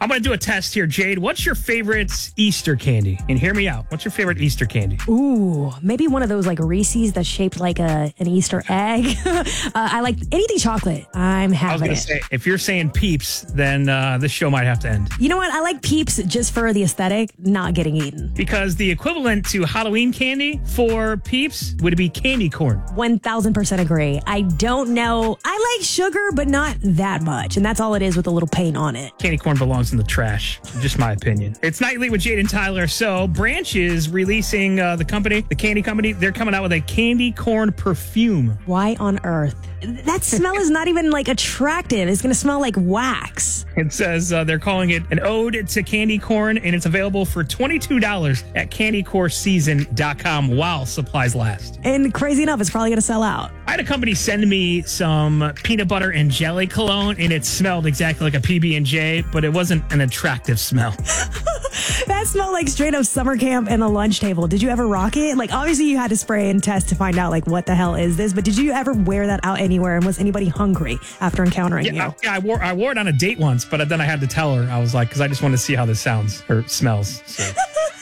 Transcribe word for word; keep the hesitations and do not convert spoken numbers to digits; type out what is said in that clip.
I'm going to do a test here, Jade. What's your favorite Easter candy? And hear me out. What's your favorite Easter candy? Ooh, maybe one of those like Reese's that's shaped like a an Easter egg. uh, I like anything chocolate. I'm having I was going to say, if you're saying Peeps, then uh, this show might have to end. You know what? I like Peeps just for the aesthetic, not getting eaten. Because the equivalent to Halloween candy for Peeps would be candy corn. one thousand percent agree. I don't know. I like sugar, but not that much. And that's all it is with a little paint on it. Candy corn belongs in the trash. Just my opinion. It's Nightly with Jade and Tyler. So Branch is releasing uh, the company, the candy company. They're coming out with a candy corn perfume. Why on earth? That smell is not even like attractive. It's going to smell like wax. It says uh, they're calling it an ode to candy corn, and it's available for twenty-two dollars at candy corn season dot com while supplies last. And crazy enough, it's probably going to sell out. I had a company send me some peanut butter and jelly cologne, and it smelled exactly like a P B and J, but it wasn't an attractive smell. That smelled like straight up summer camp and a lunch table. Did you ever rock it? Like, obviously you had to spray and test to find out, like, what the hell is this? But did you ever wear that out anywhere? And was anybody hungry after encountering yeah, you? I, yeah, I wore I wore it on a date once, but then I had to tell her. I was like, because I just wanted to see how this sounds or smells. So.